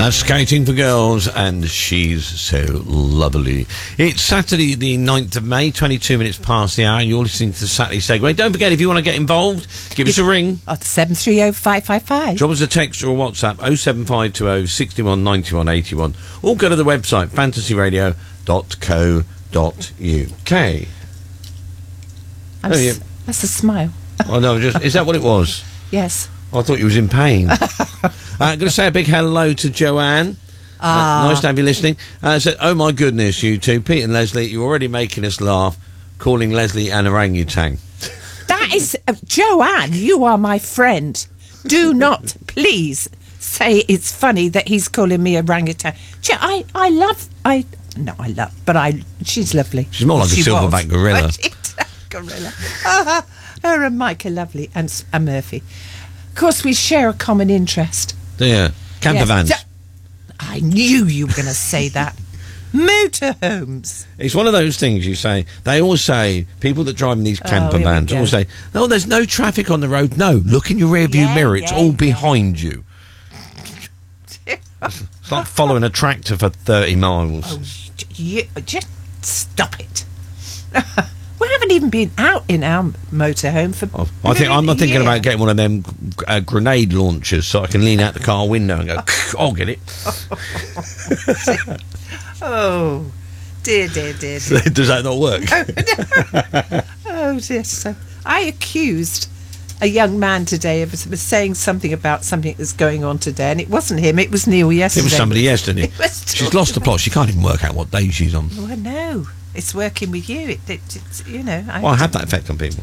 That's Skating for Girls, and she's so lovely. It's Saturday the 9th of May, 22 minutes past the hour, and you're listening to the Saturday Segway. Don't forget, if you want to get involved, give us a ring. 730-555. Drop us a text or a WhatsApp, 07520 61 91 81, or go to the website, fantasyradio.co.uk. That's a smile. Oh, no, is that what it was? Yes. I thought you was in pain. I'm going to say a big hello to Joanne. Nice to have you listening. Said, oh my goodness, you two, Pete and Leslie, you're already making us laugh, calling Leslie an orangutan. That is, Joanne, you are my friend. Do not, please, say it's funny that he's calling me orangutan. She's lovely. She's more like a silverback gorilla. Her and Mike are lovely, and Murphy. Of course, we share a common interest. Yeah, camper vans. I knew you were going to say that. Motorhomes. It's one of those things you say. They always say, people that drive in these camper vans always say, "No, there's no traffic on the road." No, look in your rear view mirror. It's all behind you. It's like following a tractor for 30 miles. Oh, just stop it. We haven't even been out in our motorhome for. I'm not thinking about getting one of them grenade launchers so I can lean out the car window and go, I'll get it. Oh, dear. Does that not work? Oh, dear. So I accused a young man today of saying something about something that's going on today, and it wasn't him, it was Neil yesterday. It was somebody yesterday. She's lost the plot. She can't even work out what day she's on. Well, no. It's working with you. It's, you know. I have that effect on people.